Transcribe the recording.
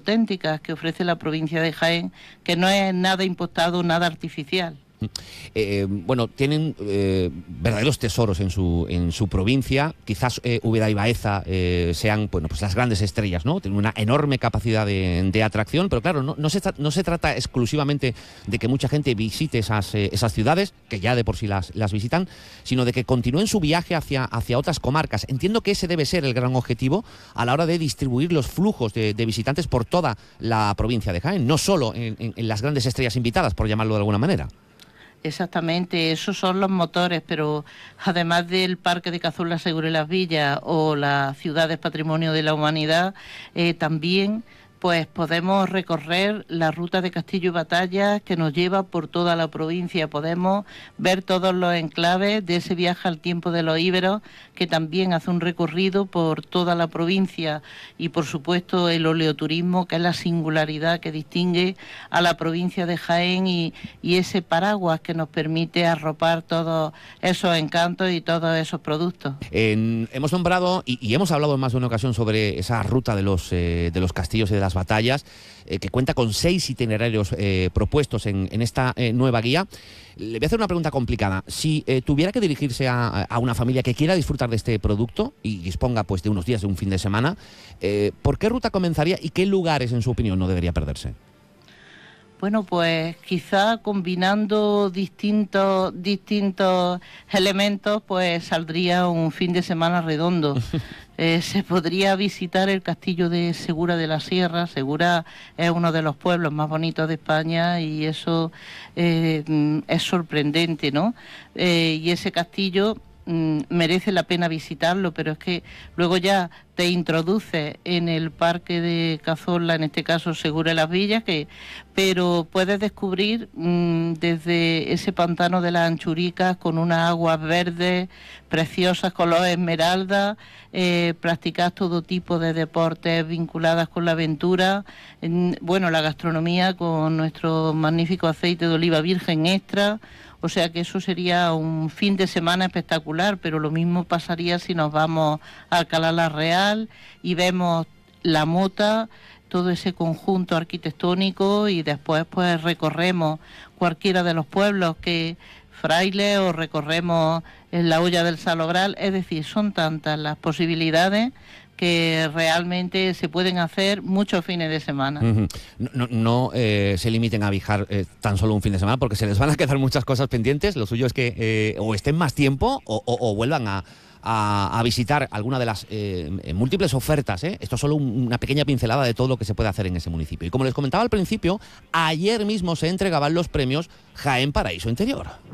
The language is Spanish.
auténticas que ofrece la provincia de Jaén, que no es nada importado, nada artificial. Bueno, tienen verdaderos tesoros en su provincia. Quizás Úbeda y Baeza sean, bueno, pues las grandes estrellas, ¿no? Tienen una enorme capacidad de atracción, pero claro, no se trata exclusivamente de que mucha gente visite esas ciudades, que ya de por sí las visitan, sino de que continúen su viaje hacia otras comarcas. Entiendo que ese debe ser el gran objetivo a la hora de distribuir los flujos de visitantes por toda la provincia de Jaén, no solo en las grandes estrellas invitadas, por llamarlo de alguna manera. Exactamente, esos son los motores, pero además del Parque de Cazorla, Segura y Las Villas o las ciudades Patrimonio de la Humanidad, también pues podemos recorrer la ruta de Castillo y Batallas que nos lleva por toda la provincia. Podemos ver todos los enclaves de ese viaje al tiempo de los íberos, que también hace un recorrido por toda la provincia, y por supuesto el oleoturismo, que es la singularidad que distingue a la provincia de Jaén y ese paraguas que nos permite arropar todos esos encantos y todos esos productos. Hemos nombrado y hemos hablado en más de una ocasión sobre esa ruta de los castillos y de las batallas, que cuenta con 6 itinerarios propuestos en esta nueva guía. Le voy a hacer una pregunta complicada. Si tuviera que dirigirse a una familia que quiera disfrutar de este producto y disponga pues de unos días, de un fin de semana, ¿por qué ruta comenzaría y qué lugares, en su opinión, no debería perderse? Bueno, pues quizá combinando distintos elementos, pues saldría un fin de semana redondo. Se podría visitar el castillo de Segura de la Sierra. Segura es uno de los pueblos más bonitos de España y eso es sorprendente, ¿no? Y ese castillo merece la pena visitarlo, pero es que luego ya te introduces en el Parque de Cazorla, en este caso Segura de las Villas, pero puedes descubrir desde ese pantano de las Anchuricas con unas aguas verdes preciosas, color esmeralda, practicar todo tipo de deportes vinculados con la aventura, bueno, la gastronomía con nuestro magnífico aceite de oliva virgen extra. O sea que eso sería un fin de semana espectacular, pero lo mismo pasaría si nos vamos a Alcalá la Real y vemos la Mota, todo ese conjunto arquitectónico, y después pues recorremos cualquiera de los pueblos que Fraile o recorremos en la Hoya del Salobral. Es decir, son tantas las posibilidades que realmente se pueden hacer muchos fines de semana. No se limiten a viajar tan solo un fin de semana, porque se les van a quedar muchas cosas pendientes. Lo suyo es que o estén más tiempo o vuelvan a visitar alguna de las múltiples ofertas. Esto es solo una pequeña pincelada de todo lo que se puede hacer en ese municipio. Y como les comentaba al principio, ayer mismo se entregaban los premios Jaén Paraíso Interior.